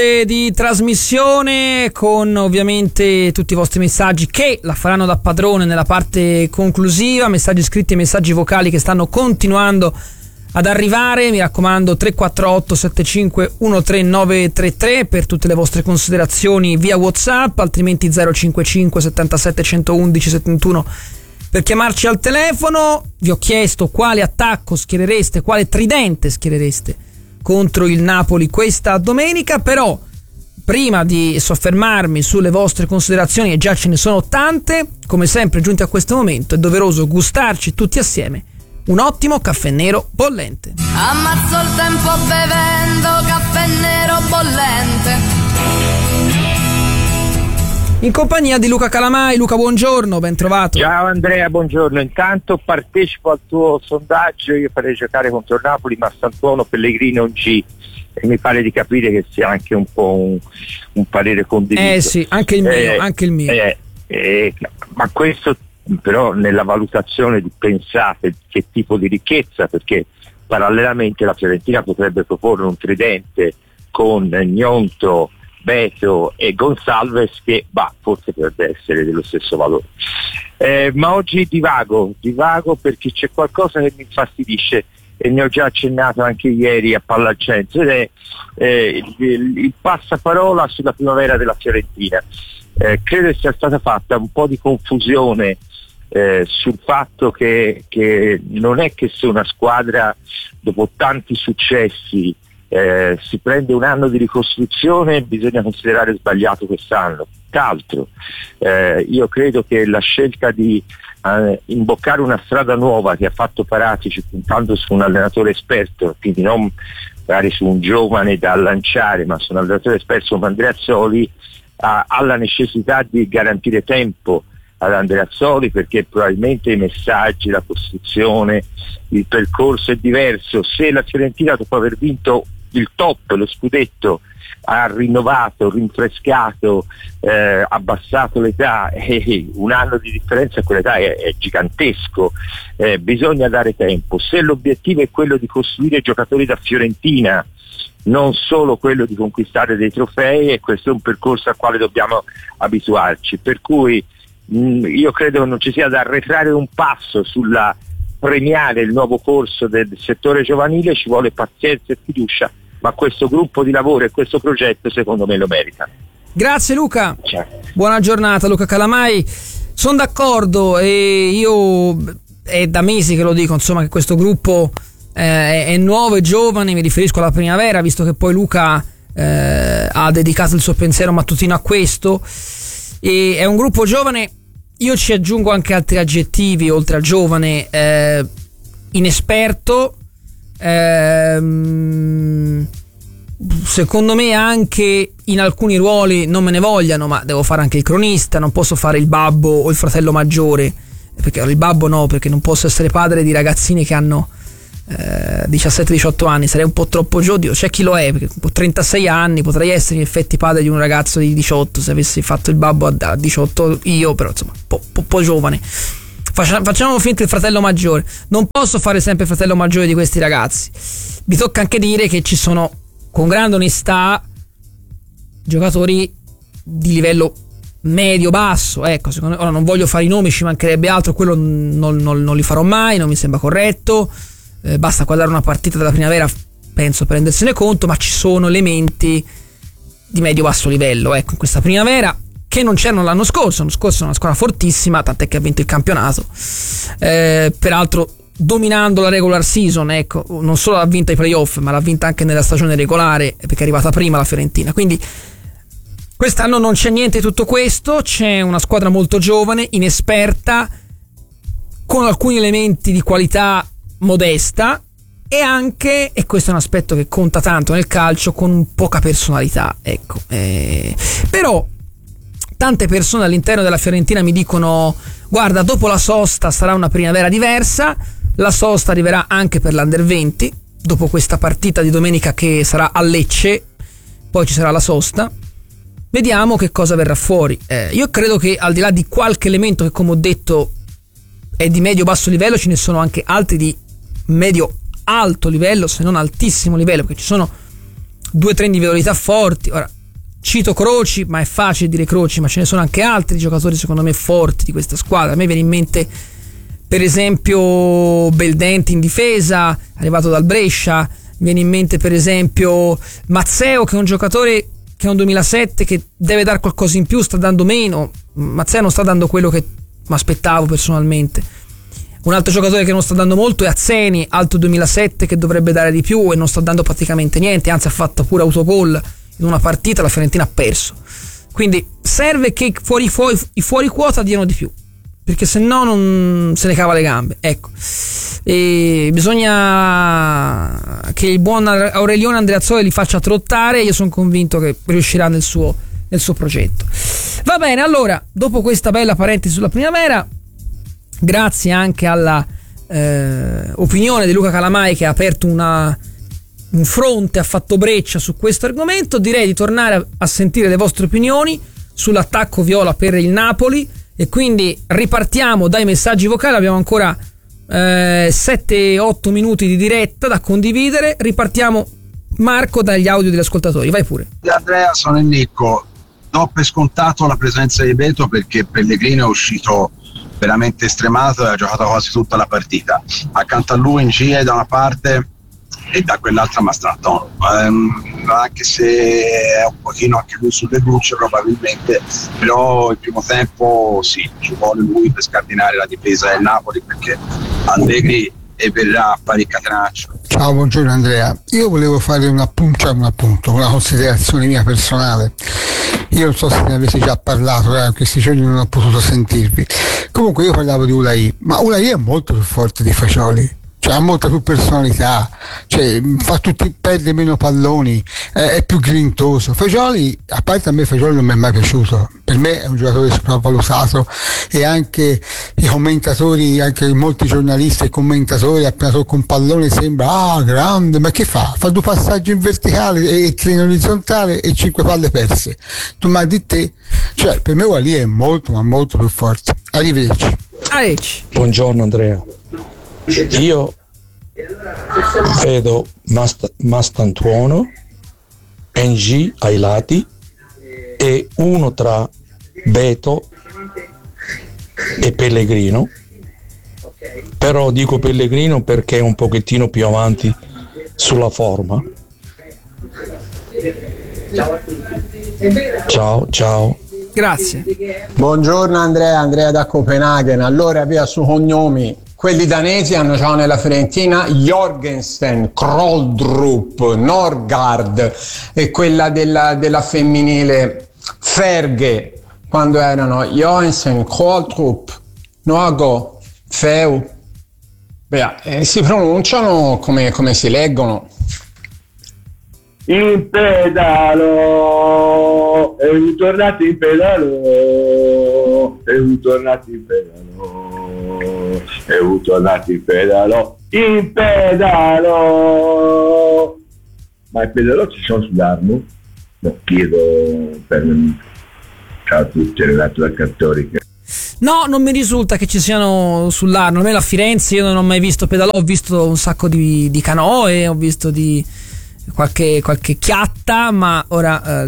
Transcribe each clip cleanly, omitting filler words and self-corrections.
di trasmissione con ovviamente tutti i vostri messaggi che la faranno da padrone nella parte conclusiva, messaggi scritti e messaggi vocali che stanno continuando ad arrivare. Mi raccomando, 348 75 13933 per tutte le vostre considerazioni via WhatsApp, altrimenti 055 77 111 71 per chiamarci al telefono. Vi ho chiesto quale attacco schierereste, quale tridente schierereste contro il Napoli questa domenica, però prima di soffermarmi sulle vostre considerazioni, e già ce ne sono tante, come sempre giunti a questo momento è doveroso gustarci tutti assieme un ottimo caffè nero bollente. Ammazzo il tempo bevendo caffè nero bollente, in compagnia di Luca Calamai. Luca, buongiorno, ben trovato. Ciao Andrea, buongiorno. Intanto partecipo al tuo sondaggio. Io farei giocare contro il Napoli, ma Sant'Uono, Pellegrini un G, e mi pare di capire che sia anche un po' un parere condiviso. Sì, anche il mio. Ma questo però nella valutazione di pensate che tipo di ricchezza, perché parallelamente la Fiorentina potrebbe proporre un tridente con Gnonto, Beto e Gonçalves che forse potrebbe essere dello stesso valore, ma oggi divago perché c'è qualcosa che mi infastidisce e ne ho già accennato anche ieri a Palla al Centro, ed è il passaparola sulla primavera della Fiorentina. Credo sia stata fatta un po' di confusione sul fatto che non è che se una squadra dopo tanti successi si prende un anno di ricostruzione bisogna considerare sbagliato quest'anno. Tutt'altro, io credo che la scelta di imboccare una strada nuova che ha fatto Paratici puntando su un allenatore esperto, quindi non magari su un giovane da lanciare, ma su un allenatore esperto come Andreazzoli, ha la necessità di garantire tempo ad Andreazzoli, perché probabilmente i messaggi, la costruzione, il percorso è diverso. Se la Fiorentina, dopo aver vinto il top, lo scudetto, ha rinnovato, rinfrescato, abbassato l'età, e un anno di differenza a quell'età è gigantesco, bisogna dare tempo. Se l'obiettivo è quello di costruire giocatori da Fiorentina, non solo quello di conquistare dei trofei, e questo è un percorso al quale dobbiamo abituarci, per cui io credo che non ci sia da arretrare un passo sulla premiare il nuovo corso del settore giovanile. Ci vuole pazienza e fiducia, ma questo gruppo di lavoro e questo progetto secondo me lo merita. Grazie Luca. Ciao. Buona giornata Luca Calamai. Sono d'accordo, e io è da mesi che lo dico, insomma, che questo gruppo è nuovo e giovane. Mi riferisco alla primavera, visto che poi Luca ha dedicato il suo pensiero mattutino a questo, e è un gruppo giovane. Io ci aggiungo anche altri aggettivi oltre a giovane: inesperto, secondo me anche in alcuni ruoli non me ne vogliano, ma devo fare anche il cronista, non posso fare il babbo o il fratello maggiore, perché il babbo no, perché non posso essere padre di ragazzini che hanno 17-18 anni, sarei un po' troppo giovane. C'è chi lo è, perché 36 anni potrei essere in effetti padre di un ragazzo di 18 se avessi fatto il babbo a 18 io, però insomma un po' giovane. Facciamo finta il fratello maggiore. Non posso fare sempre il fratello maggiore di questi ragazzi. Mi tocca anche dire che ci sono, con grande onestà, giocatori di livello medio-basso, ecco. Ora non voglio fare i nomi, ci mancherebbe altro, quello non li farò mai, non mi sembra corretto. Basta guardare una partita della primavera, penso, per rendersene conto, ma ci sono elementi di medio-basso livello, ecco, in questa primavera, che non c'erano l'anno scorso. L'anno scorso è una squadra fortissima, tant'è che ha vinto il campionato, peraltro dominando la regular season, ecco, non solo l'ha vinta ai playoff, ma l'ha vinta anche nella stagione regolare, perché è arrivata prima la Fiorentina. Quindi quest'anno non c'è niente di tutto questo, c'è una squadra molto giovane, inesperta, con alcuni elementi di qualità modesta, e anche, e questo è un aspetto che conta tanto nel calcio, con poca personalità, ecco. Però tante persone all'interno della Fiorentina mi dicono: guarda, dopo la sosta sarà una primavera diversa. La sosta arriverà anche per l'Under 20, dopo questa partita di domenica che sarà a Lecce, poi ci sarà la sosta. Vediamo che cosa verrà fuori. Io credo che, al di là di qualche elemento che, come ho detto, è di medio-basso livello, ce ne sono anche altri di medio-alto livello, se non altissimo livello, perché ci sono due tre individualità forti. Ora cito Croci, ma è facile dire Croci, ma ce ne sono anche altri giocatori secondo me forti di questa squadra. A me viene in mente per esempio Beldenti in difesa, arrivato dal Brescia. Viene in mente per esempio Mazzeo, che è un giocatore che è un 2007 che deve dare qualcosa in più, sta dando meno. Mazzeo non sta dando quello che mi aspettavo personalmente. Un altro giocatore che non sta dando molto è Azzeni, alto 2007, che dovrebbe dare di più e non sta dando praticamente niente, anzi ha fatto pure autogol in una partita, la Fiorentina ha perso. Quindi serve che i fuori quota diano di più, perché se no non se ne cava le gambe, ecco. E bisogna che il buon Aurelione Andreazzoli li faccia trottare. Io sono convinto che riuscirà nel suo progetto. Va bene, allora, dopo questa bella parentesi sulla Primavera, grazie anche alla opinione di Luca Calamai, che ha aperto un fronte, ha fatto breccia su questo argomento, direi di tornare a sentire le vostre opinioni sull'attacco viola per il Napoli. E quindi ripartiamo dai messaggi vocali. Abbiamo ancora 7-8 minuti di diretta da condividere. Ripartiamo, Marco, dagli audio degli ascoltatori. Vai pure. Andrea, sono il Nicco. Do per scontato la presenza di Beto, perché Pellegrino è uscito veramente stremato e ha giocato quasi tutta la partita. Accanto a lui in GIE da una parte e da quell'altra Mastraton, anche se è un pochino anche lui sulle bucce probabilmente, però il primo tempo sì, ci vuole lui per scardinare la difesa del Napoli, perché Allegri e verrà a fare il catenaccio. Ciao, buongiorno Andrea. Io volevo fare una considerazione mia personale. Io non so se ne avete già parlato, in questi giorni non ho potuto sentirvi. Comunque io parlavo di Ulai, ma Ulai è molto più forte di Fagioli. Cioè ha molta più personalità, cioè perde meno palloni, è più grintoso. Fagioli, a parte a me Fagioli non mi è mai piaciuto, per me è un giocatore sopravvalutato, e anche i commentatori, anche molti giornalisti e commentatori, appena tocca un pallone sembra grande, ma che fa? Fa due passaggi in verticale e tre in orizzontale e 5 palle perse. Tu ma di te, cioè per me lì è molto ma molto più forte. Arrivederci. Buongiorno Andrea. Io vedo Mastantuono, NG ai lati e uno tra Beto e Pellegrino, però dico Pellegrino perché è un pochettino più avanti sulla forma. Ciao. Grazie. Buongiorno Andrea da Copenaghen. Allora via su cognomi. Quelli danesi hanno giocato nella Fiorentina Jorgensen, Kroldrup, Norgard e quella della femminile Ferge, quando erano Jorgensen, Kroldrup, Norgo, Feu. Si pronunciano come si leggono. In pedalo, e tornati in pedalo, e tornati in pedalo. Ma il pedalo ci sono sull'Arno? No, chiedo per... Ciao a tutti, Renato da Cattolica. No, non mi risulta che ci siano sull'Arno. Almeno a Firenze io non ho mai visto pedalò, ho visto un sacco di canoe, ho visto di qualche chiatta, ma ora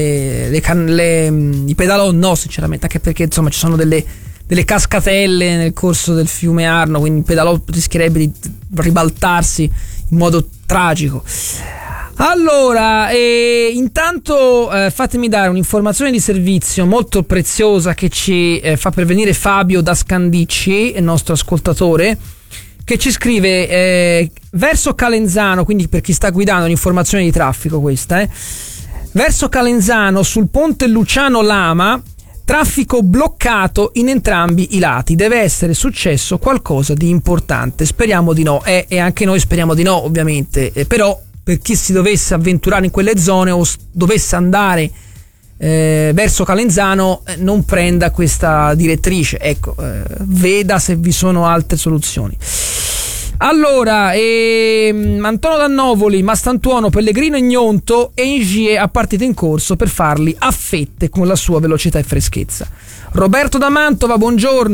i pedalò no, sinceramente, anche perché insomma ci sono delle cascatelle nel corso del fiume Arno, quindi il pedalò rischierebbe di ribaltarsi in modo tragico. Allora, intanto fatemi dare un'informazione di servizio molto preziosa che ci fa pervenire Fabio da Scandicci, il nostro ascoltatore, che ci scrive verso Calenzano, quindi per chi sta guidando, un'informazione di traffico questa, verso Calenzano sul ponte Luciano Lama, traffico bloccato in entrambi i lati, deve essere successo qualcosa di importante, speriamo di no, e anche noi speriamo di no ovviamente, però per chi si dovesse avventurare in quelle zone o dovesse andare verso Calenzano, non prenda questa direttrice, ecco, veda se vi sono altre soluzioni. Allora, Antonio D'Annovoli, Mastantuono, Pellegrino e Gnonto e Ingie a partita in corso per farli a fette con la sua velocità e freschezza. Roberto da Mantova, buongiorno.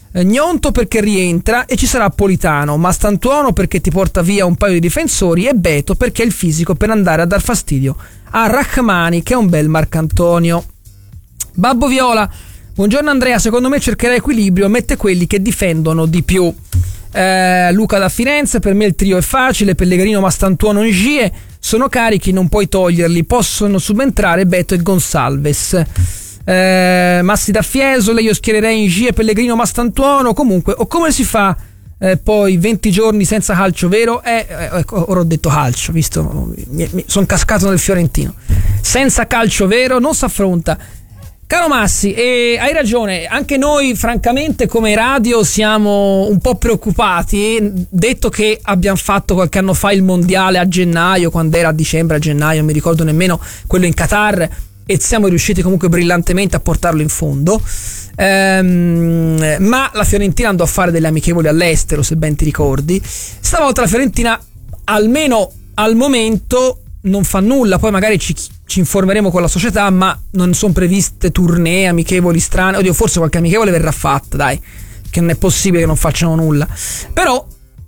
Gnonto perché rientra e ci sarà Politano, Mastantuono perché ti porta via un paio di difensori e Beto perché è il fisico per andare a dar fastidio a Rachmani, che è un bel Marcantonio. Babbo Viola: buongiorno Andrea, secondo me cercherà equilibrio, mette quelli che difendono di più. Luca da Firenze: per me il trio è facile, Pellegrino, Mastantuono, Ngie sono carichi, non puoi toglierli, possono subentrare Beto e Gonsalves. Massi da Fiesole: io schiererei Ngie, Pellegrino, Mastantuono. Comunque, o come si fa poi 20 giorni senza calcio vero? Ecco, ora ho detto calcio, visto, sono cascato nel fiorentino. Senza calcio vero non si affronta. Caro Massi, hai ragione, anche noi francamente come radio siamo un po' preoccupati, detto che abbiamo fatto qualche anno fa il mondiale a gennaio, quando era a dicembre, a gennaio, non mi ricordo nemmeno, quello in Qatar, e siamo riusciti comunque brillantemente a portarlo in fondo, ma la Fiorentina andò a fare delle amichevoli all'estero, se ben ti ricordi. Stavolta la Fiorentina, almeno al momento, non fa nulla, poi magari ci informeremo con la società, ma non sono previste tournée, amichevoli strane. Oddio, forse qualche amichevole verrà fatta, dai, che non è possibile che non facciano nulla. Però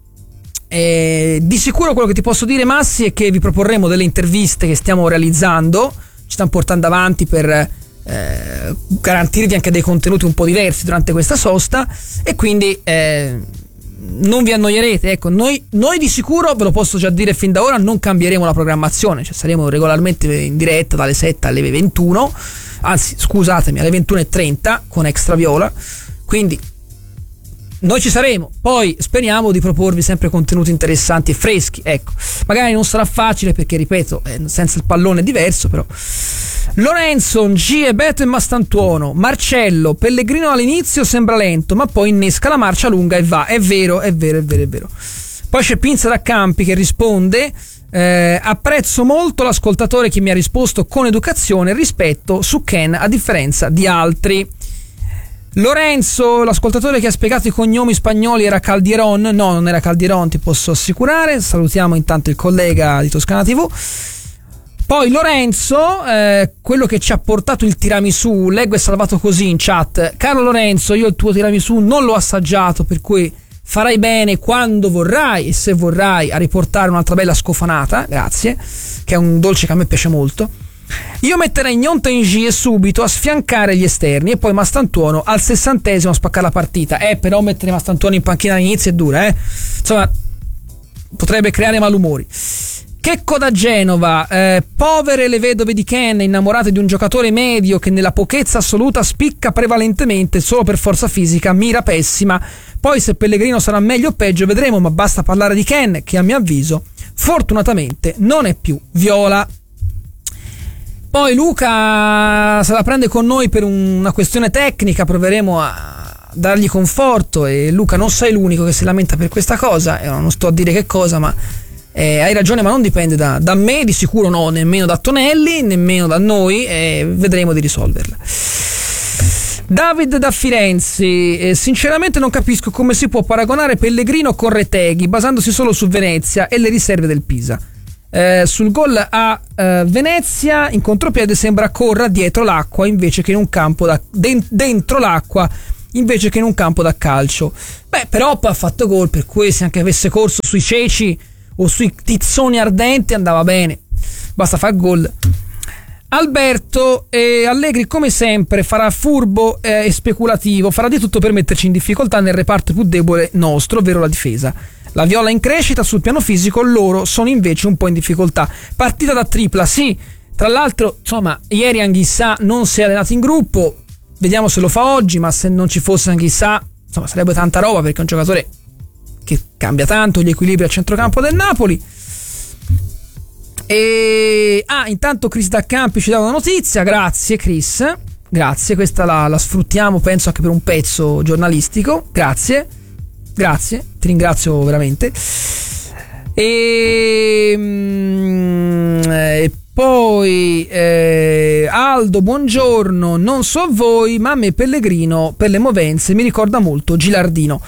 di sicuro quello che ti posso dire, Massi, è che vi proporremo delle interviste che stiamo realizzando, ci stiamo portando avanti per garantirvi anche dei contenuti un po' diversi durante questa sosta, e quindi non vi annoierete. Ecco, noi di sicuro, ve lo posso già dire fin da ora, non cambieremo la programmazione, cioè saremo regolarmente in diretta dalle 7 alle 21, anzi scusatemi, alle 21:30 con Extra Viola, quindi noi ci saremo. Poi speriamo di proporvi sempre contenuti interessanti e freschi. Ecco, magari non sarà facile perché, ripeto, senza il pallone è diverso, però. Lorenzo, Ngie, Beto e Mastantuono. Marcello: Pellegrino all'inizio sembra lento, ma poi innesca la marcia lunga e va. È vero. Poi c'è Pinza da Campi che risponde: apprezzo molto l'ascoltatore che mi ha risposto con educazione e rispetto su Ken, a differenza di altri. Lorenzo, l'ascoltatore che ha spiegato i cognomi spagnoli era Calderon? No, non era Calderon, ti posso assicurare. Salutiamo intanto il collega di Toscana TV. Poi Lorenzo, quello che ci ha portato il tiramisù, leggo e salvato così in chat: caro Lorenzo, io il tuo tiramisù non l'ho assaggiato, per cui farai bene quando vorrai, e se vorrai, a riportare un'altra bella scofanata, grazie, che è un dolce che a me piace molto. Io metterei Gnonto e Ngie subito a sfiancare gli esterni, e poi Mastantuono al 60° a spaccare la partita. Però mettere Mastantuono in panchina all'inizio è dura, insomma potrebbe creare malumori. Checco da Genova: povere le vedove di Ken, innamorate di un giocatore medio che nella pochezza assoluta spicca prevalentemente solo per forza fisica, mira pessima. Poi se Pellegrino sarà meglio o peggio vedremo, ma basta parlare di Ken, che a mio avviso fortunatamente non è più viola. Poi Luca se la prende con noi per una questione tecnica, proveremo a dargli conforto, e Luca, non sei l'unico che si lamenta per questa cosa, non sto a dire che cosa, ma hai ragione, ma non dipende da me, di sicuro no, nemmeno da Tonelli, nemmeno da noi, vedremo di risolverla. David da Firenze: sinceramente non capisco come si può paragonare Pellegrino con Retegui basandosi solo su Venezia e le riserve del Pisa. Sul gol a Venezia in contropiede sembra corra dietro l'acqua invece che in un campo dentro l'acqua invece che in un campo da calcio. Però poi ha fatto gol, per cui se anche avesse corso sui ceci o sui tizzoni ardenti andava bene, basta far gol. Alberto: Allegri come sempre farà furbo e speculativo, farà di tutto per metterci in difficoltà nel reparto più debole nostro, ovvero la difesa. La Viola in crescita sul piano fisico, loro sono invece un po' in difficoltà. Partita da tripla, sì, tra l'altro, insomma, ieri Anghissà non si è allenato in gruppo, vediamo se lo fa oggi, ma se non ci fosse Anghissà, insomma, sarebbe tanta roba, perché è un giocatore che cambia tanto gli equilibri a centrocampo del Napoli. Intanto Chris da Campi ci dà una notizia, grazie Chris, grazie, questa la sfruttiamo penso anche per un pezzo giornalistico, grazie, ti ringrazio veramente. E poi Aldo, buongiorno, non so voi, ma a me Pellegrino per le movenze mi ricorda molto Gilardino.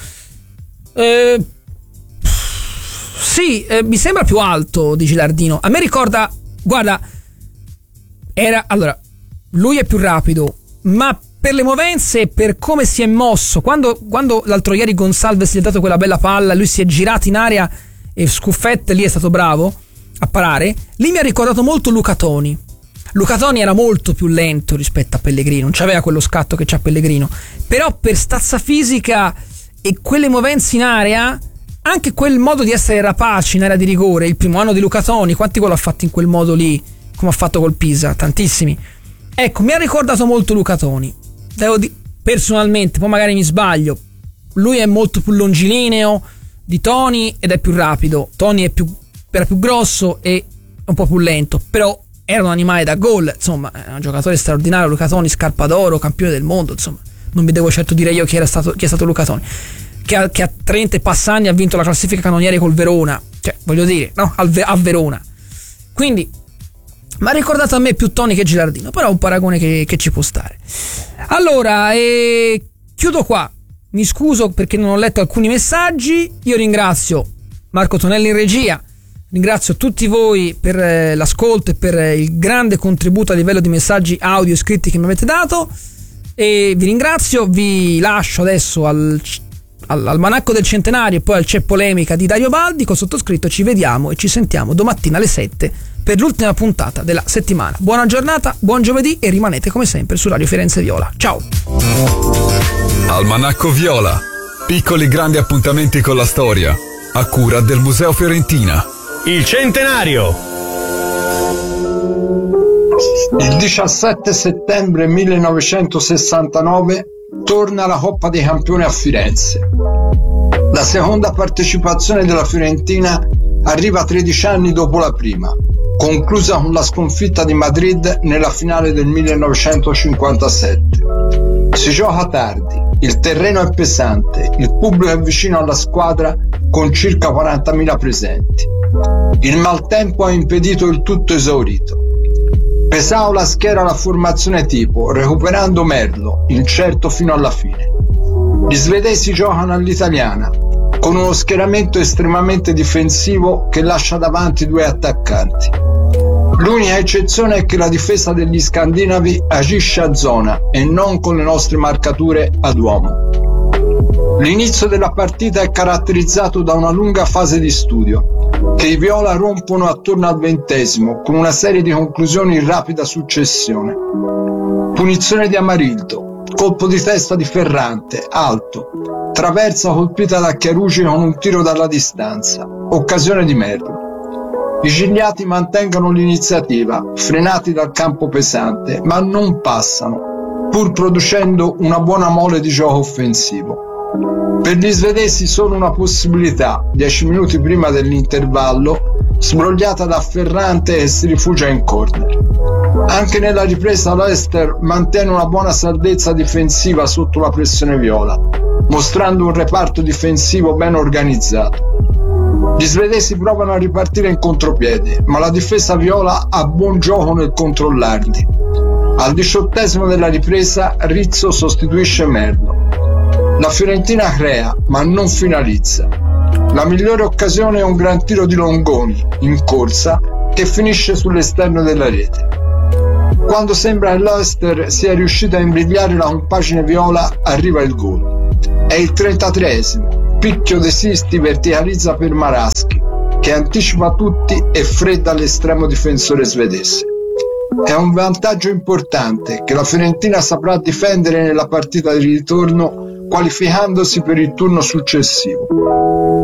Sì, mi sembra più alto di Gilardino. A me ricorda, guarda, allora, lui è più rapido, ma per le movenze e per come si è mosso. Quando l'altro ieri Gonçalves gli ha dato quella bella palla, lui si è girato in aria e Scuffet lì è stato bravo a parare. Lì mi ha ricordato molto Luca Toni. Luca Toni era molto più lento rispetto a Pellegrino, non c'aveva quello scatto che c'ha Pellegrino, però per stazza fisica e quelle movenze in area, anche quel modo di essere rapaci in area di rigore, il primo anno di Luca Toni, quanti gol ha fatto in quel modo lì, come ha fatto col Pisa? Tantissimi. Ecco, mi ha ricordato molto Luca Toni. Devo dire, personalmente, poi magari mi sbaglio, lui è molto più longilineo di Toni ed è più rapido. Toni era più grosso e un po' più lento, però era un animale da gol, insomma, è un giocatore straordinario. Luca Toni, scarpa d'oro, campione del mondo, insomma, non vi devo certo dire io chi è stato Luca Toni, che a 30 passanni ha vinto la classifica canoniere col Verona, cioè voglio dire, no, a Verona. Quindi mi ha ricordato a me più Toni che Gilardino, però è un paragone che ci può stare. Allora, chiudo qua, mi scuso perché non ho letto alcuni messaggi. Io ringrazio Marco Tonelli in regia, ringrazio tutti voi per l'ascolto e per il grande contributo a livello di messaggi audio scritti che mi avete dato, e vi ringrazio. Vi lascio adesso al Manacco del Centenario e poi al C'è Polemica di Dario Baldi. Col sottoscritto ci vediamo e ci sentiamo domattina alle 7 per l'ultima puntata della settimana. Buona giornata, buon giovedì e rimanete come sempre su Radio Firenze Viola. Ciao. Almanacco Viola, piccoli grandi appuntamenti con la storia, a cura del Museo Fiorentina. Il Centenario. Il 17 settembre 1969 torna la Coppa dei Campioni a Firenze. La seconda partecipazione della Fiorentina arriva 13 anni dopo la prima, conclusa con la sconfitta di Madrid nella finale del 1957. Si gioca tardi, il terreno è pesante, il pubblico è vicino alla squadra con circa 40.000 presenti. Il maltempo ha impedito il tutto esaurito. Pesaola schiera la formazione tipo, recuperando Merlo, incerto fino alla fine. Gli svedesi giocano all'italiana, con uno schieramento estremamente difensivo che lascia davanti due attaccanti. L'unica eccezione è che la difesa degli scandinavi agisce a zona e non con le nostre marcature ad uomo. L'inizio della partita è caratterizzato da una lunga fase di studio, che i viola rompono attorno al 20° con una serie di conclusioni in rapida successione. Punizione di Amarildo, colpo di testa di Ferrante, alto, traversa colpita da Chiarucci con un tiro dalla distanza, occasione di Merlo. I gigliati mantengono l'iniziativa, frenati dal campo pesante, ma non passano, pur producendo una buona mole di gioco offensivo. Per gli svedesi solo una possibilità, 10 minuti prima dell'intervallo, sbrogliata da Ferrante e si rifugia in corner. Anche nella ripresa l'Ester mantiene una buona saldezza difensiva sotto la pressione viola, mostrando un reparto difensivo ben organizzato. Gli svedesi provano a ripartire in contropiede, ma la difesa viola ha buon gioco nel controllarli. Al 18° della ripresa Rizzo sostituisce Merlo. La Fiorentina crea, ma non finalizza. La migliore occasione è un gran tiro di Longoni, in corsa, che finisce sull'esterno della rete. Quando sembra che l'Oester sia riuscita a imbrigliare la compagine viola, arriva il gol. È il 33°. Picchio De Sisti verticalizza per Maraschi, che anticipa tutti e fredda l'estremo difensore svedese. È un vantaggio importante che la Fiorentina saprà difendere nella partita di ritorno, qualificandosi per il turno successivo.